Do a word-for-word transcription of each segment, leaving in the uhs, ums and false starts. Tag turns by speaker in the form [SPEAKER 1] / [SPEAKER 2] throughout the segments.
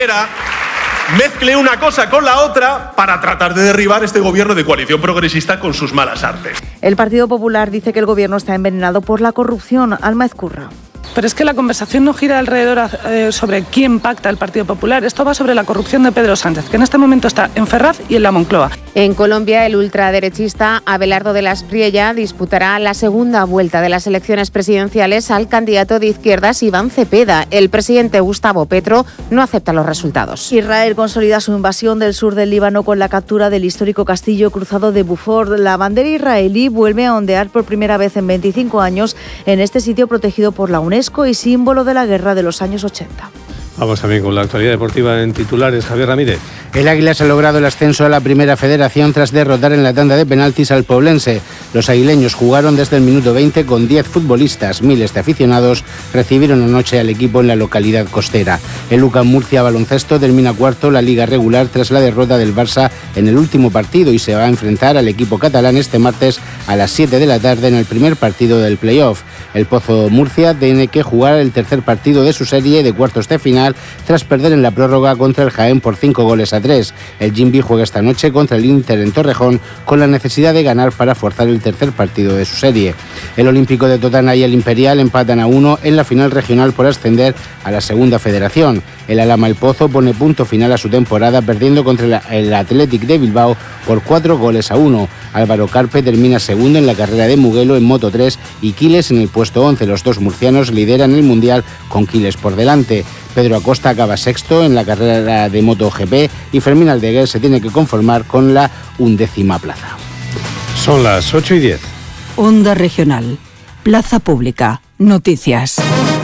[SPEAKER 1] mezcle una cosa con la otra para tratar de derribar este gobierno de coalición progresista con sus malas artes.
[SPEAKER 2] El Partido Popular dice que el gobierno está envenenado por la corrupción. Alma Ezcurra.
[SPEAKER 3] Pero es que la conversación no gira alrededor eh, sobre quién pacta el Partido Popular. Esto va sobre la corrupción de Pedro Sánchez, que en este momento está en Ferraz y en la Moncloa.
[SPEAKER 4] En Colombia, el ultraderechista Abelardo de la Espriella disputará la segunda vuelta de las elecciones presidenciales al candidato de izquierdas Iván Cepeda. El presidente Gustavo Petro no acepta los resultados.
[SPEAKER 2] Israel consolida su invasión del sur del Líbano con la captura del histórico castillo cruzado de Buford. La bandera israelí vuelve a ondear por primera vez en veinticinco años en este sitio protegido por la UNESCO y símbolo de la guerra de los años ochenta.
[SPEAKER 5] Vamos también con la actualidad deportiva en titulares. Javier Ramírez.
[SPEAKER 6] El Águilas ha logrado el ascenso a la Primera Federación tras derrotar en la tanda de penaltis al Poblense. Los aguileños jugaron desde el minuto veinte con diez futbolistas. Miles de aficionados recibieron anoche al equipo en la localidad costera. El U C A M Murcia Baloncesto termina cuarto la liga regular tras la derrota del Barça en el último partido y se va a enfrentar al equipo catalán este martes a las siete de la tarde en el primer partido del playoff. El Pozo Murcia tiene que jugar el tercer partido de su serie de cuartos de final tras perder en la prórroga contra el Jaén por cinco goles a tres. El Jimby juega esta noche contra el Inter en Torrejón con la necesidad de ganar para forzar el tercer partido de su serie. El Olímpico de Totana y el Imperial empatan a uno en la final regional por ascender a la segunda federación. El Alhama El Pozo pone punto final a su temporada perdiendo contra el Athletic de Bilbao por cuatro goles a uno. Álvaro Carpe termina segundo en la carrera de Mugello en Moto tres y Quiles en el puesto once. Los dos murcianos lideran el Mundial con Quiles por delante. Pedro Acosta acaba sexto en la carrera de MotoGP y Fermín Aldeguer se tiene que conformar con la undécima plaza.
[SPEAKER 5] Son las ocho y diez.
[SPEAKER 7] Onda Regional. Plaza Pública. Noticias.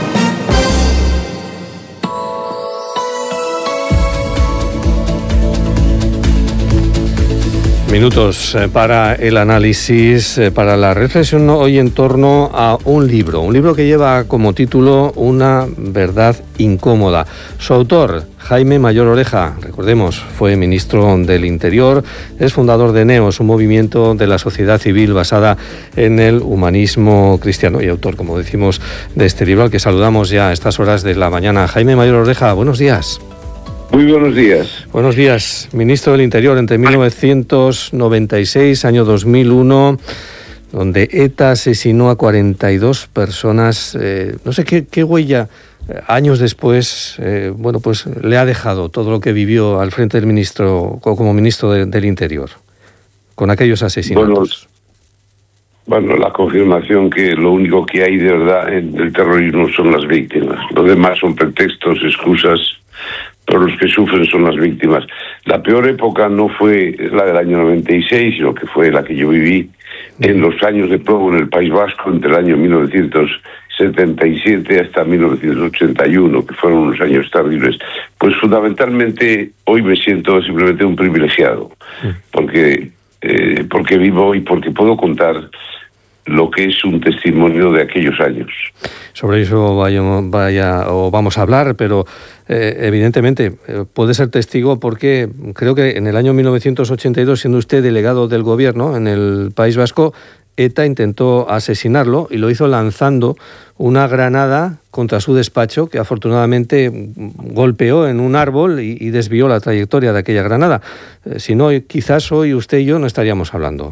[SPEAKER 5] Minutos para el análisis, para la reflexión hoy en torno a un libro, un libro que lleva como título Una verdad incómoda. Su autor, Jaime Mayor Oreja, recordemos, fue ministro del Interior, es fundador de NEOS, un movimiento de la sociedad civil basada en el humanismo cristiano y autor, como decimos, de este libro al que saludamos ya a estas horas de la mañana. Jaime Mayor Oreja, buenos días.
[SPEAKER 8] Muy buenos días.
[SPEAKER 5] Buenos días, ministro del Interior entre mil novecientos noventa y seis, año dos mil uno, donde ETA asesinó a cuarenta y dos personas. Eh, no sé qué, qué huella, eh, años después, eh, bueno, pues le ha dejado todo lo que vivió al frente del ministro, como ministro de, del Interior, con aquellos asesinatos.
[SPEAKER 8] Bueno, bueno, la confirmación que lo único que hay de verdad en el terrorismo son las víctimas. Lo demás son pretextos, excusas, pero los que sufren son las víctimas. La peor época no fue la del año noventa y seis, sino que fue la que yo viví en los años de plomo en el País Vasco, entre el año mil novecientos setenta y siete hasta mil novecientos ochenta y uno, que fueron unos años terribles. Pues fundamentalmente hoy me siento simplemente un privilegiado, porque, eh, porque vivo y porque puedo contar lo que es un testimonio de aquellos años.
[SPEAKER 5] Sobre eso vaya, vaya o vamos a hablar, pero eh, evidentemente eh, puede ser testigo porque creo que en el año mil novecientos ochenta y dos, siendo usted delegado del gobierno en el País Vasco, ETA intentó asesinarlo y lo hizo lanzando una granada contra su despacho que afortunadamente golpeó en un árbol y, y desvió la trayectoria de aquella granada. Eh, si no, quizás hoy usted y yo no estaríamos hablando.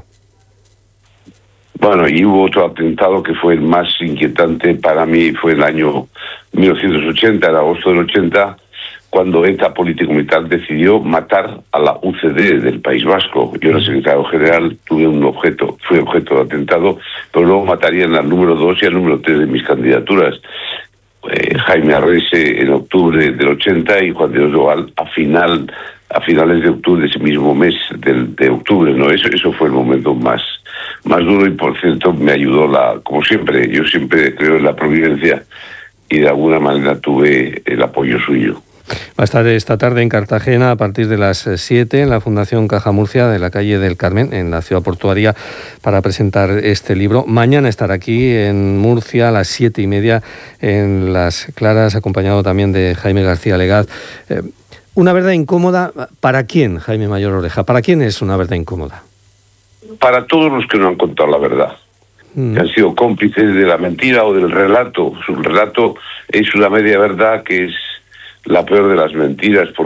[SPEAKER 8] Bueno, y hubo otro atentado que fue el más inquietante para mí, fue el año mil novecientos ochenta, en agosto del ochenta, cuando ETA político-militar decidió matar a la U C D del País Vasco. Yo era secretario general, tuve un objeto, fui objeto de atentado, pero luego matarían al número dos y al número tres de mis candidaturas. Eh, Jaime Arrese en octubre del ochenta y Juan Dios Doval a final a finales de octubre de ese mismo mes del, de octubre, ¿no? Eso eso fue el momento más más duro y, por cierto, me ayudó la, como siempre, yo siempre creo en la providencia y de alguna manera tuve el apoyo suyo.
[SPEAKER 5] Va a estar esta tarde en Cartagena a partir de las siete en la Fundación Caja Murcia de la calle del Carmen, en la ciudad portuaria, para presentar este libro. Mañana estará aquí en Murcia a las siete y media en Las Claras, acompañado también de Jaime García Legaz. Eh, una verdad incómoda, ¿para quién, Jaime Mayor Oreja? ¿Para quién es una verdad incómoda?
[SPEAKER 8] Para todos los que no han contado la verdad, mm. que han sido cómplices de la mentira o del relato. Su relato es una media verdad que es la peor de las mentiras.